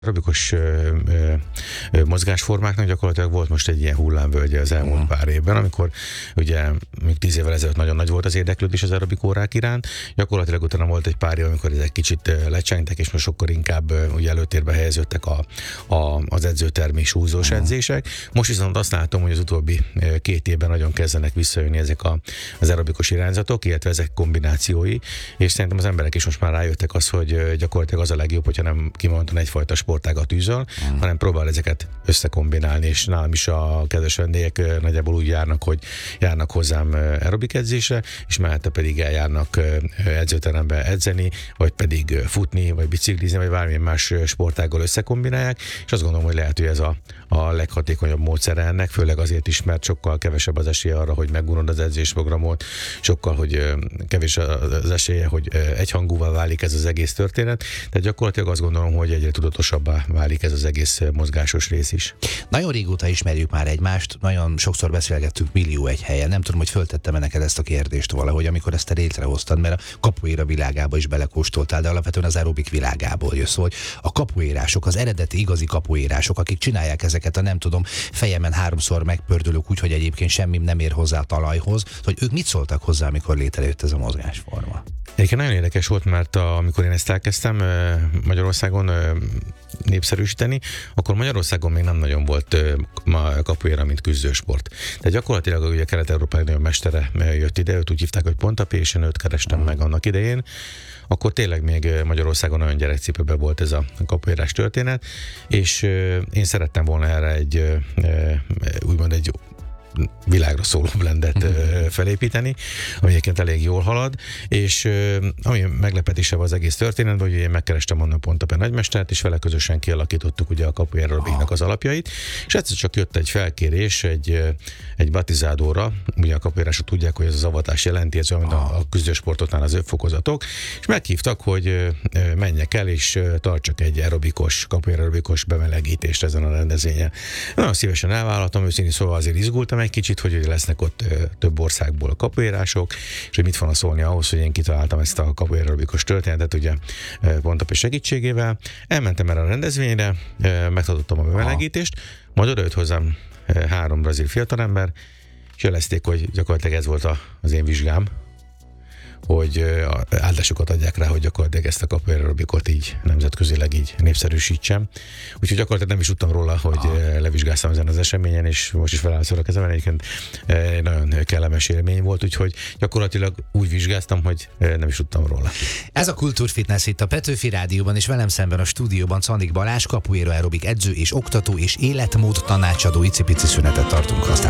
Aerobikus mozgásformáknak gyakorlatilag volt most egy ilyen hullámvölgye az elmúlt pár évben, amikor ugye még 10 évvel ezelőtt nagyon nagy volt az érdeklődés az aerobik órák iránt, gyakorlatilag utána volt egy pár év, amikor ezek kicsit lecsengtek, és most sokkal inkább ugye előtérbe helyeződtek az edzőtermi és húzós edzések. Most viszont azt látom, hogy az utóbbi 2 évben nagyon kezdenek visszajönni ezek az aerobikus irányzatok, illetve ezek kombinációi, és szerintem az emberek is most már rájöttek az, hogy gyakorlatilag az a legjobb, hogyha nem kimondottan egyfajta sportágat űzöl, hanem próbál ezeket összekombinálni, és nálam is a kedves vendégek nagyjából úgy járnak, hogy járnak hozzám aerobik edzésre, és mellette pedig eljárnak edzőterembe edzeni, vagy pedig futni, vagy biciklizni, vagy bármilyen más sportággal összekombinálják, és azt gondolom, hogy lehet, hogy ez a leghatékonyabb módszere ennek, főleg azért is, mert sokkal kevesebb az esélye arra, hogy megunod az edzésprogramot, sokkal, hogy kevés az esélye, hogy egyhangúvá válik ez az egész történet, tehát gyakorlatilag azt gondolom, hogy egyre tudatosabbá válik ez az egész mozgásos rész is. Nagyon régóta ismerjük már egymást, nagyon sokszor beszélgettünk millió egy helyen. Nem tudom, hogy föltettem neked ezt a kérdést valahogy, amikor ezt te létrehoztad, mert a capoeira világába is belekóstoltál, de alapvetően az aerobik világából jössz, hogy a capoeirások, az eredeti igazi capoeirások, akik csinálják ezeket a nem tudom, fejemen 3-szor megpördülök úgy, hogy egyébként semmi nem ér hozzá a talajhoz, hogy ők mit szóltak hozzá, amikor létrejött ez a mozgásforma? Egyébként nagyon érdekes volt, mert amikor én ezt elkezdtem Magyarországon népszerűsíteni, akkor Magyarországon még nem nagyon volt capoeira, mint küzdősport. Tehát gyakorlatilag ugye Kelet-Európában nagyon mestere jött ide, őt úgy hívták, hogy Pontapé, és én őt kerestem meg annak idején. Akkor tényleg még Magyarországon nagyon gyerekcipőben volt ez a capoeirás történet, és én szerettem volna erre úgymond egy világra szóló blendet felépíteni, ami egyébként elég jól halad, és ami meglepetésebb az egész történetben, hogy én megkerestem onnan Pontapé nagymestert, és vele közösen kialakítottuk ugye a capoeira aerobiknak az alapjait, és egyszer csak jött egy felkérés egy batizádóra, ugye a capoeirások tudják, hogy ez az avatás jelenti, ez olyan, a küzdősportoknál az fokozatok, és meghívtak, hogy menjek el, és tartsak egy capoeira aerobikus bemelegítést ezen a rendezvényen. Nagyon szívesen elvállaltam, őszintén szóval azért izgultam egy kicsit, hogy lesznek ott több országból a capoeirások, és hogy mit fognak szólni ahhoz, hogy én kitaláltam ezt a capoeira aerobikus történetet, ugye Pontapé segítségével. Elmentem erre a rendezvényre, megtartottam a bemelegítést, majd odajött hozzám 3 brazil fiatalember, és jelezték, hogy gyakorlatilag ez volt az én vizsgám, hogy áldásokat adják rá, hogy gyakorlatilag ezt a capoeira aerobikot így nemzetközileg így népszerűsítsem. Úgyhogy gyakorlatilag nem is tudtam róla, hogy levizsgáztam ezen az eseményen, és most is felállszol a kezemben. Egyébként nagyon kellemes élmény volt, úgyhogy gyakorlatilag úgy vizsgáztam, hogy nem is tudtam róla. Ez a Kultúrfitness itt a Petőfi Rádióban, és velem szemben a stúdióban Czandik Balázs, capoeira aerobik edző és oktató és életmód tanácsadó. Icipici szünetet tartunk, aztán